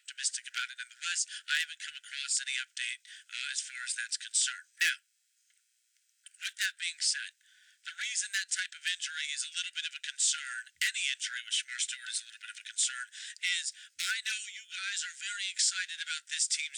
optimistic about it. Nonetheless, I haven't come across any update as far as that's concerned. Now, with that being said, the reason that type of injury is a little bit of a concern, any injury with Shamar Stewart is a little bit of a concern, is I know you guys are very excited about this team's